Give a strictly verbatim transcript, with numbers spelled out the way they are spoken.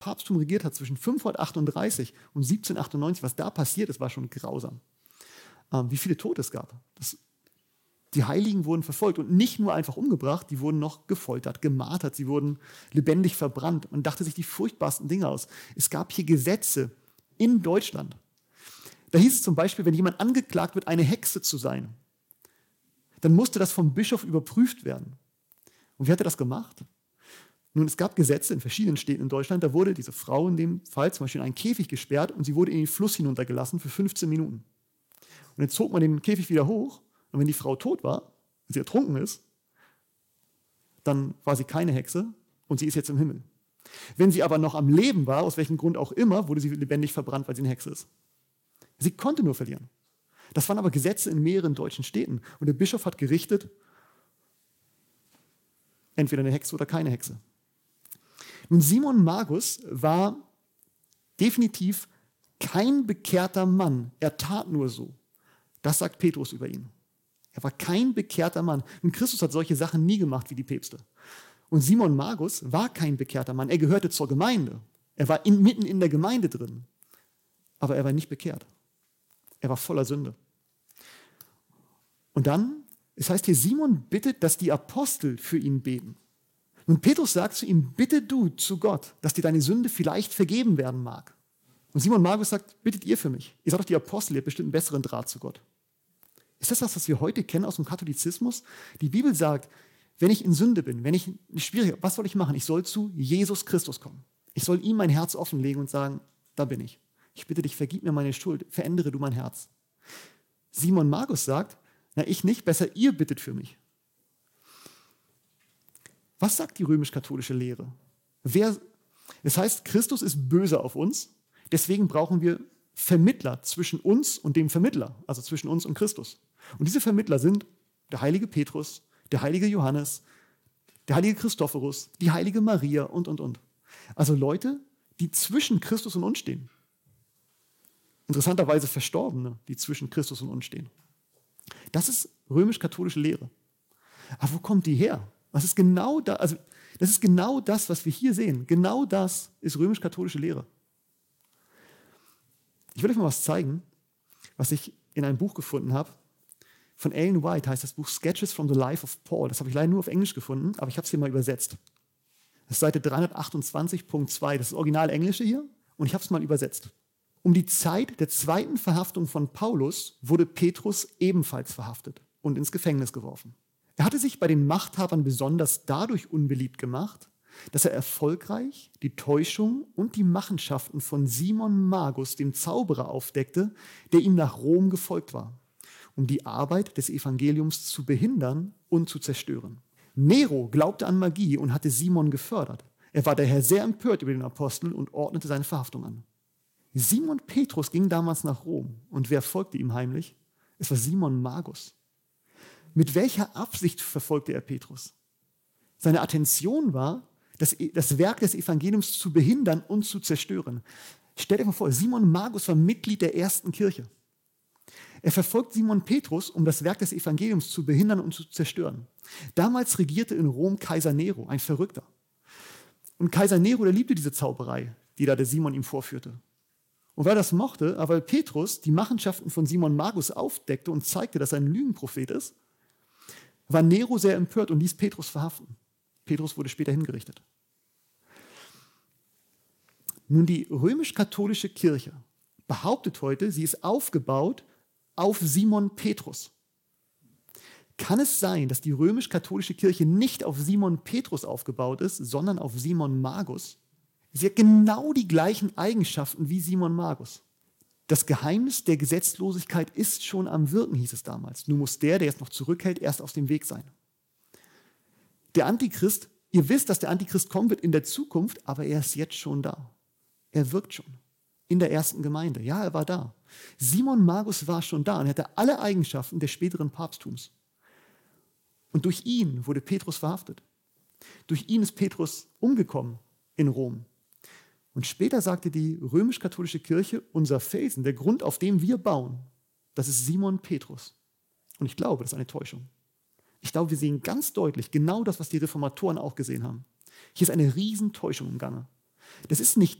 Papsttum regiert hat, zwischen fünfhundertachtunddreißig und siebzehnhundertachtundneunzig, was da passiert ist, war schon grausam. Ähm, wie viele Tote es gab. Das, die Heiligen wurden verfolgt und nicht nur einfach umgebracht, die wurden noch gefoltert, gemartert, sie wurden lebendig verbrannt. Man dachte sich die furchtbarsten Dinge aus. Es gab hier Gesetze in Deutschland. Da hieß es zum Beispiel, wenn jemand angeklagt wird, eine Hexe zu sein, dann musste das vom Bischof überprüft werden. Und wie hat er das gemacht? Nun, es gab Gesetze in verschiedenen Städten in Deutschland, da wurde diese Frau in dem Fall zum Beispiel in einen Käfig gesperrt und sie wurde in den Fluss hinuntergelassen für fünfzehn Minuten. Und dann zog man den Käfig wieder hoch und wenn die Frau tot war, wenn sie ertrunken ist, dann war sie keine Hexe und sie ist jetzt im Himmel. Wenn sie aber noch am Leben war, aus welchem Grund auch immer, wurde sie lebendig verbrannt, weil sie eine Hexe ist. Sie konnte nur verlieren. Das waren aber Gesetze in mehreren deutschen Städten. Und der Bischof hat gerichtet, entweder eine Hexe oder keine Hexe. Nun, Simon Magus war definitiv kein bekehrter Mann. Er tat nur so. Das sagt Petrus über ihn. Er war kein bekehrter Mann. Und Christus hat solche Sachen nie gemacht wie die Päpste. Und Simon Magus war kein bekehrter Mann. Er gehörte zur Gemeinde. Er war in, mitten in der Gemeinde drin. Aber er war nicht bekehrt. Er war voller Sünde. Und dann, es heißt hier, Simon bittet, dass die Apostel für ihn beten. Und Petrus sagt zu ihm, bitte du zu Gott, dass dir deine Sünde vielleicht vergeben werden mag. Und Simon Magus sagt, bittet ihr für mich. Ihr seid doch die Apostel, ihr habt bestimmt einen besseren Draht zu Gott. Ist das das, was wir heute kennen aus dem Katholizismus? Die Bibel sagt, wenn ich in Sünde bin, wenn ich schwierig habe, was soll ich machen? Ich soll zu Jesus Christus kommen. Ich soll ihm mein Herz offenlegen und sagen, da bin ich. Ich bitte dich, vergib mir meine Schuld, verändere du mein Herz. Simon Magus sagt, na ich nicht, besser ihr bittet für mich. Was sagt die römisch-katholische Lehre? Wer, das heißt, Christus ist böse auf uns, deswegen brauchen wir Vermittler zwischen uns und dem Vermittler, also zwischen uns und Christus. Und diese Vermittler sind der heilige Petrus, der heilige Johannes, der heilige Christophorus, die heilige Maria und, und, und. Also Leute, die zwischen Christus und uns stehen. Interessanterweise Verstorbene, die zwischen Christus und uns stehen. Das ist römisch-katholische Lehre. Aber wo kommt die her? Was ist genau da? Also, das ist genau das, was wir hier sehen. Genau das ist römisch-katholische Lehre. Ich will euch mal was zeigen, was ich in einem Buch gefunden habe. Von Ellen White heißt das Buch Sketches from the Life of Paul. Das habe ich leider nur auf Englisch gefunden, aber ich habe es hier mal übersetzt. Das ist Seite dreihundertachtundzwanzig Punkt zwei. Das ist das Original Englische hier und ich habe es mal übersetzt. Um die Zeit der zweiten Verhaftung von Paulus wurde Petrus ebenfalls verhaftet und ins Gefängnis geworfen. Er hatte sich bei den Machthabern besonders dadurch unbeliebt gemacht, dass er erfolgreich die Täuschung und die Machenschaften von Simon Magus, dem Zauberer, aufdeckte, der ihm nach Rom gefolgt war, um die Arbeit des Evangeliums zu behindern und zu zerstören. Nero glaubte an Magie und hatte Simon gefördert. Er war daher sehr empört über den Apostel und ordnete seine Verhaftung an. Simon Petrus ging damals nach Rom und wer folgte ihm heimlich? Es war Simon Magus. Mit welcher Absicht verfolgte er Petrus? Seine Attention war, das, das Werk des Evangeliums zu behindern und zu zerstören. Stell dir mal vor, Simon Magus war Mitglied der ersten Kirche. Er verfolgt Simon Petrus, um das Werk des Evangeliums zu behindern und zu zerstören. Damals regierte in Rom Kaiser Nero, ein Verrückter. Und Kaiser Nero, der liebte diese Zauberei, die da der Simon ihm vorführte. Und weil er das mochte, aber weil Petrus die Machenschaften von Simon Magus aufdeckte und zeigte, dass er ein Lügenprophet ist, war Nero sehr empört und ließ Petrus verhaften. Petrus wurde später hingerichtet. Nun, die römisch-katholische Kirche behauptet heute, sie ist aufgebaut auf Simon Petrus. Kann es sein, dass die römisch-katholische Kirche nicht auf Simon Petrus aufgebaut ist, sondern auf Simon Magus? Sie hat genau die gleichen Eigenschaften wie Simon Magus. Das Geheimnis der Gesetzlosigkeit ist schon am Wirken, hieß es damals. Nun muss der, der jetzt noch zurückhält, erst auf dem Weg sein. Der Antichrist, ihr wisst, dass der Antichrist kommen wird in der Zukunft, aber er ist jetzt schon da. Er wirkt schon. In der ersten Gemeinde. Ja, er war da. Simon Magus war schon da und hatte alle Eigenschaften des späteren Papsttums. Und durch ihn wurde Petrus verhaftet. Durch ihn ist Petrus umgekommen in Rom. Und später sagte die römisch-katholische Kirche, unser Felsen, der Grund, auf dem wir bauen, das ist Simon Petrus. Und ich glaube, das ist eine Täuschung. Ich glaube, wir sehen ganz deutlich genau das, was die Reformatoren auch gesehen haben. Hier ist eine Riesentäuschung im Gange. Das ist nicht